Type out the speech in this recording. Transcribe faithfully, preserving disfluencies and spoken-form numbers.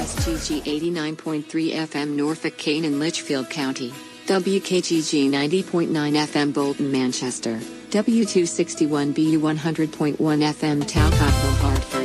S G G eighty-nine point three F M Norfolk, Kane and Litchfield County, W K G G ninety point nine F M Bolton, Manchester, W two sixty-one B U one hundred point one F M Talcott, Hartford.